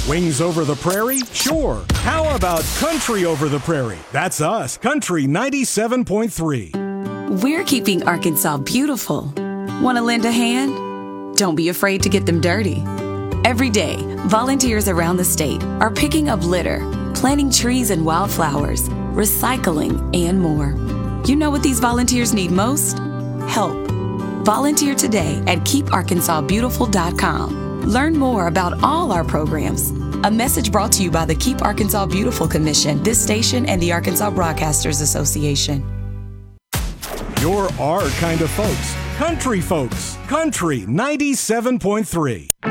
Wings over the prairie? Sure. How about country over the prairie? That's us, Country 97.3. We're keeping Arkansas beautiful. Want to lend a hand? Don't be afraid to get them dirty. Every day, volunteers around the state are picking up litter, planting trees and wildflowers, recycling, and more. You know what these volunteers need most? Help. Volunteer today at KeepArkansasBeautiful.com. Learn more about all our programs. A message brought to you by the Keep Arkansas Beautiful Commission, this station, and the Arkansas Broadcasters Association. You're our kind of folks. Country folks. Country 97.3.